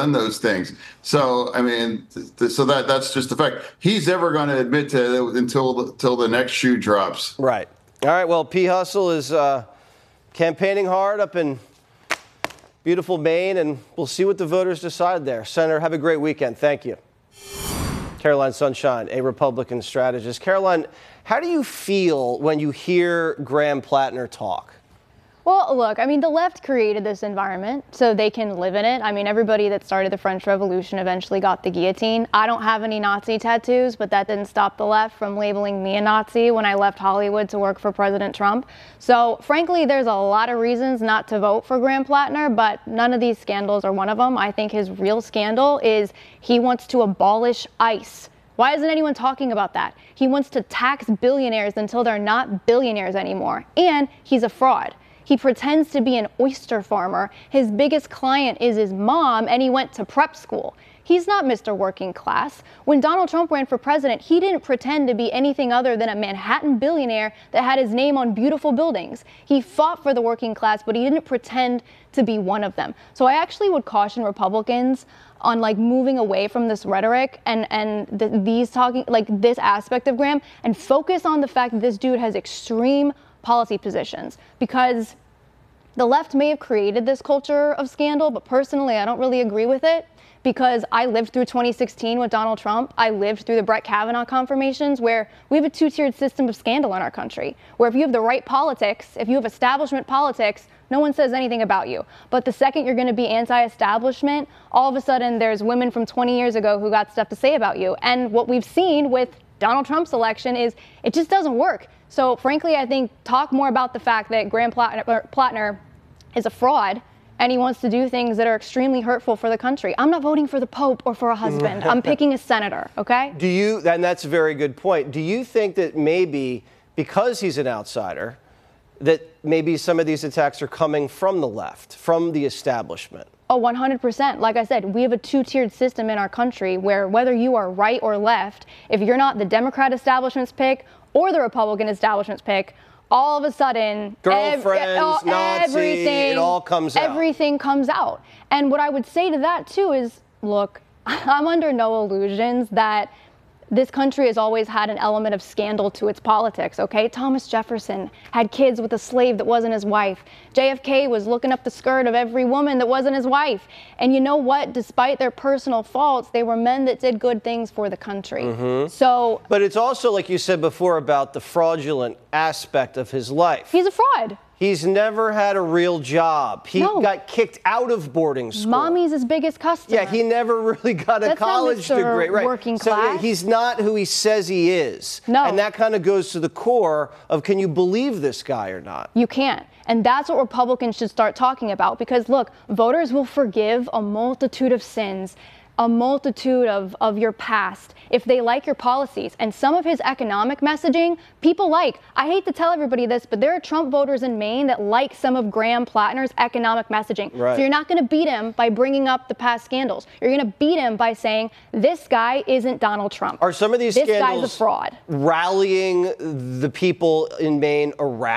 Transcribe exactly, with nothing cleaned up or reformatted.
done those things. So, I mean, th- so that that's just the fact. He's ever going to admit to it until, until the next shoe drops. Right. All right, well, P. Hustle is uh, campaigning hard up in beautiful Maine, and we'll see what the voters decide there. Senator, have a great weekend. Thank you. Caroline Sunshine, a Republican strategist. Caroline, how do you feel when you hear Graham Plattner talk? Well, look, I mean, the left created this environment so they can live in it. I mean, everybody that started the French Revolution eventually got the guillotine. I don't have any Nazi tattoos, but that didn't stop the left from labeling me a Nazi when I left Hollywood to work for President Trump. So, frankly, there's a lot of reasons not to vote for Graham Plattner, but none of these scandals are one of them. I think his real scandal is he wants to abolish ICE. Why isn't anyone talking about that? He wants to tax billionaires until they're not billionaires anymore. And he's a fraud. He pretends to be an oyster farmer. His biggest client is his mom, and he went to prep school. He's not Mister Working Class. When Donald Trump ran for president, he didn't pretend to be anything other than a Manhattan billionaire that had his name on beautiful buildings. He fought for the working class, but he didn't pretend to be one of them. So I actually would caution Republicans on like moving away from this rhetoric and and the, these talking like this aspect of Graham and focus on the fact that this dude has extreme policy positions, because the left may have created this culture of scandal, but personally, I don't really agree with it, because I lived through twenty sixteen with Donald Trump. I lived through the Brett Kavanaugh confirmations, where we have a two-tiered system of scandal in our country, where if you have the right politics, if you have establishment politics, no one says anything about you. But the second you're going to be anti-establishment, all of a sudden there's women from twenty years ago who got stuff to say about you. And what we've seen with Donald Trump's election is it just doesn't work. So frankly, I think talk more about the fact that Graham Plattner, Plattner is a fraud and he wants to do things that are extremely hurtful for the country. I'm not voting for the Pope or for a husband. I'm picking a senator, okay? Do you, and that's a very good point. Do you think that maybe because he's an outsider, that maybe some of these attacks are coming from the left, from the establishment? Oh, one hundred percent. Like I said, we have a two-tiered system in our country where whether you are right or left, if you're not the Democrat establishment's pick or the Republican establishment's pick, all of a sudden, girlfriends, ev- Nazi, everything, it all comes out. Everything comes out. And what I would say to that, too, is, look, I'm under no illusions that this country has always had an element of scandal to its politics, okay? Thomas Jefferson had kids with a slave that wasn't his wife. J F K was looking up the skirt of every woman that wasn't his wife. And you know what? Despite their personal faults, they were men that did good things for the country. Mm-hmm. So, but it's also, like you said before, about the fraudulent aspect of his life. He's a fraud. He's never had a real job. He no. got kicked out of boarding school. Mommy's his biggest customer. Yeah, he never really got a That's college not Mister degree. Right. Working so class. he's not who he says he is. No. And that kind of goes to the core of, can you believe this guy or not? You can't. And that's what Republicans should start talking about, because look, voters will forgive a multitude of sins, a multitude of, of your past, if they like your policies. And some of his economic messaging, people like. I hate to tell everybody this, but there are Trump voters in Maine that like some of Graham Plattner's economic messaging. Right. So you're not going to beat him by bringing up the past scandals. You're going to beat him by saying, this guy isn't Donald Trump. Are some of these this scandals guy's a fraud. rallying the people in Maine around